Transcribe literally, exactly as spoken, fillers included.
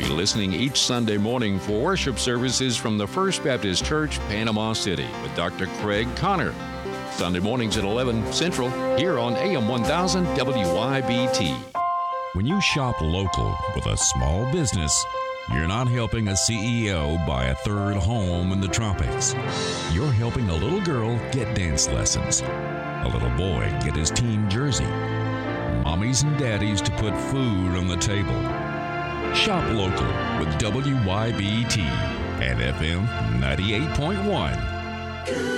listening each Sunday morning for worship services from the First Baptist Church, Panama City, with Doctor Craig Connor. Sunday mornings at eleven Central, here on A M one thousand W Y B T. When you shop local with a small business, you're not helping a C E O buy a third home in the tropics. You're helping a little girl get dance lessons, a little boy get his team jersey, mommies and daddies to put food on the table. Shop local with W Y B T and F M ninety-eight point one.